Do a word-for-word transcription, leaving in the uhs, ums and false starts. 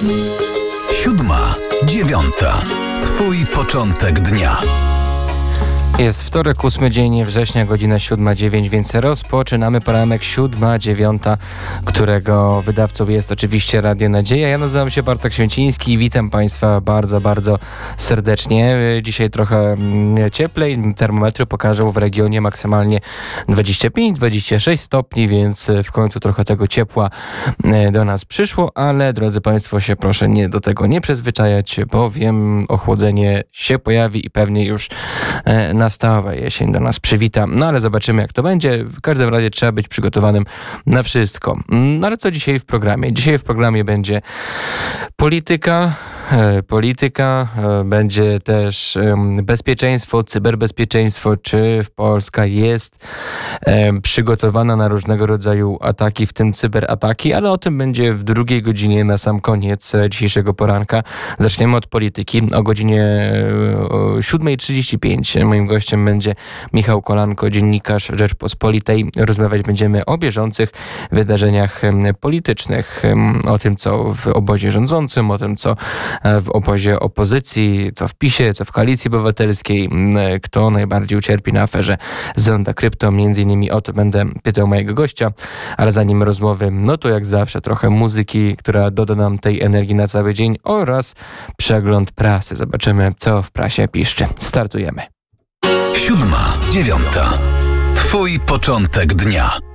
Siódma, dziewiąta. Twój początek dnia. Jest wtorek, ósmy dzień września, godzina siódma dziewięć, więc rozpoczynamy poranek siódma dziewiąta, którego wydawcą jest oczywiście Radio Nadzieja. Ja nazywam się Bartek Święciński i witam Państwa bardzo, bardzo serdecznie. Dzisiaj trochę cieplej, termometry pokażą w regionie maksymalnie dwadzieścia pięć dwadzieścia sześć stopni, więc w końcu trochę tego ciepła do nas przyszło, ale drodzy Państwo, się proszę nie do tego nie przyzwyczajać, bowiem ochłodzenie się pojawi i pewnie już na stałe jesień do nas przywita. No ale zobaczymy, jak to będzie. W każdym razie trzeba być przygotowanym na wszystko. No ale co dzisiaj w programie? Dzisiaj w programie będzie polityka, polityka, będzie też bezpieczeństwo, cyberbezpieczeństwo, czy Polska jest przygotowana na różnego rodzaju ataki, w tym cyberataki, ale o tym będzie w drugiej godzinie na sam koniec dzisiejszego poranka. Zaczniemy od polityki. O godzinie siódma trzydzieści pięć moim gościem będzie Michał Kolanko, dziennikarz Rzeczpospolitej. Rozmawiać będziemy o bieżących wydarzeniach politycznych, o tym, co w obozie rządzącym, o tym, co w obozie opozycji, co w PiSie, co w Koalicji Obywatelskiej, kto najbardziej ucierpi na aferze Zonda Krypto. Między innymi o to będę pytał mojego gościa, ale zanim rozmowy, no to jak zawsze trochę muzyki, która doda nam tej energii na cały dzień, oraz przegląd prasy. Zobaczymy, co w prasie piszczy. Startujemy. Siódma, dziewiąta. Twój początek dnia.